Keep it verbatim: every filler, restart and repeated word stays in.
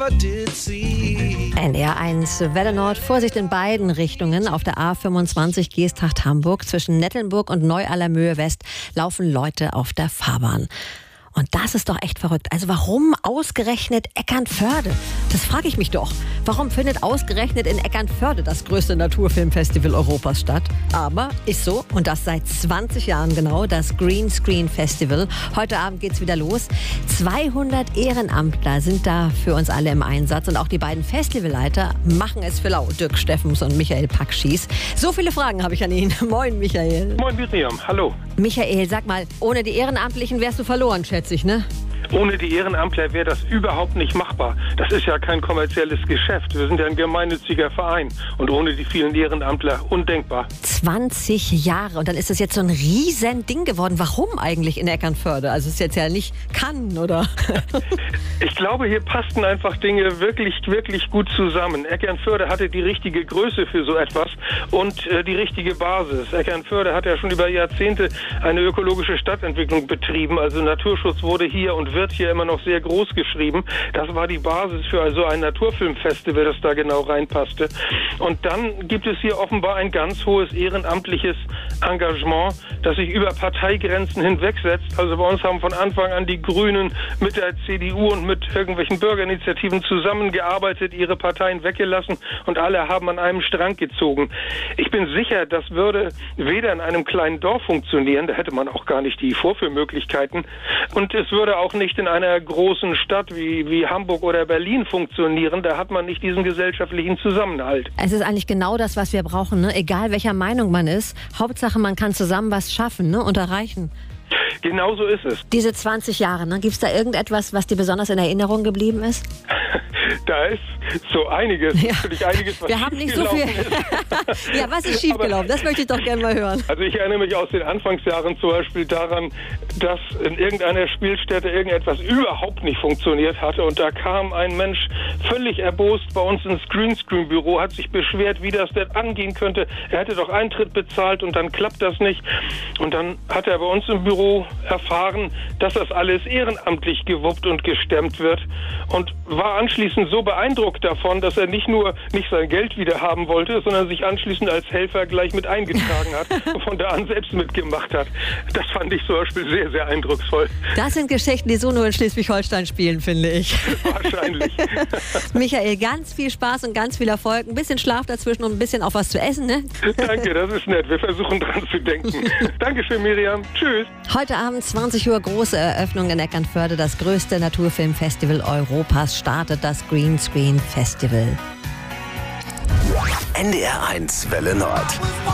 never did see. N D R eins Welle Nord, Vorsicht in beiden Richtungen. Auf der A fünfundzwanzig Geesthacht-Hamburg zwischen Nettelnburg und Neu-Allermöhe West laufen Leute auf der Fahrbahn. Und das ist doch echt verrückt. Also warum ausgerechnet Eckernförde? Das frage ich mich doch. Warum findet ausgerechnet in Eckernförde das größte Naturfilmfestival Europas statt? Aber ist so, und das seit zwanzig Jahren genau, das Green Screen Festival. Heute Abend geht's wieder los. zweihundert Ehrenamtler sind da für uns alle im Einsatz. Und auch die beiden Festivalleiter machen es für lau. Dirk Steffens und Michael Packschies. So viele Fragen habe ich an ihn. Moin, Michael. Moin, Miriam. Hallo. Michael, sag mal, ohne die Ehrenamtlichen wärst du verloren, schätze ich, ne? Ohne die Ehrenamtler wäre das überhaupt nicht machbar. Das ist ja kein kommerzielles Geschäft. Wir sind ja ein gemeinnütziger Verein. Und ohne die vielen Ehrenamtler undenkbar. zwanzig Jahre. Und dann ist das jetzt so ein riesen Ding geworden. Warum eigentlich in Eckernförde? Also es ist jetzt ja nicht Cannes, oder? Ich glaube, hier passten einfach Dinge wirklich, wirklich gut zusammen. Eckernförde hatte die richtige Größe für so etwas und äh, die richtige Basis. Eckernförde hat ja schon über Jahrzehnte eine ökologische Stadtentwicklung betrieben. Also Naturschutz wurde hier und wird hier immer noch sehr groß geschrieben. Das war die Basis für also ein Naturfilmfestival, das da genau reinpasste. Und dann gibt es hier offenbar ein ganz hohes ehrenamtliches Engagement, das sich über Parteigrenzen hinwegsetzt. Also bei uns haben von Anfang an die Grünen mit der C D U und mit irgendwelchen Bürgerinitiativen zusammengearbeitet, ihre Parteien weggelassen und alle haben an einem Strang gezogen. Ich bin sicher, das würde weder in einem kleinen Dorf funktionieren, da hätte man auch gar nicht die Vorführmöglichkeiten, und es würde auch nicht in einer großen Stadt wie, wie Hamburg oder Berlin funktionieren. Da hat man nicht diesen gesellschaftlichen Zusammenhalt. Es ist eigentlich genau das, was wir brauchen, ne? Egal welcher Meinung man ist. Hauptsache, man kann zusammen was schaffen, ne? Und erreichen. Genau so ist es. Diese zwanzig Jahre, ne? Gibt es da irgendetwas, was dir besonders in Erinnerung geblieben ist? Da ist so einiges, ja. natürlich einiges, was Wir haben nicht so viel. Ja, was ist schiefgelaufen? Das möchte ich doch gerne mal hören. Also ich erinnere mich aus den Anfangsjahren zum Beispiel daran, dass in irgendeiner Spielstätte irgendetwas überhaupt nicht funktioniert hatte und da kam ein Mensch völlig erbost bei uns ins Greenscreen-Büro, hat sich beschwert, wie das denn angehen könnte. Er hätte doch Eintritt bezahlt und dann klappt das nicht. Und dann hat er bei uns im Büro erfahren, dass das alles ehrenamtlich gewuppt und gestemmt wird und war anschließend so beeindruckt davon, dass er nicht nur nicht sein Geld wieder haben wollte, sondern sich anschließend als Helfer gleich mit eingetragen hat und von da an selbst mitgemacht hat. Das fand ich zum Beispiel sehr, sehr eindrucksvoll. Das sind Geschichten, die so nur in Schleswig-Holstein spielen, finde ich. Wahrscheinlich. Michael, ganz viel Spaß und ganz viel Erfolg. Ein bisschen Schlaf dazwischen und ein bisschen auch was zu essen, ne? Danke, das ist nett. Wir versuchen dran zu denken. Dankeschön, Miriam. Tschüss. Heute Abend zwanzig Uhr große Eröffnung in Eckernförde. Das größte Naturfilmfestival Europas startet, das Green Screen Festival. N D R eins Welle Nord.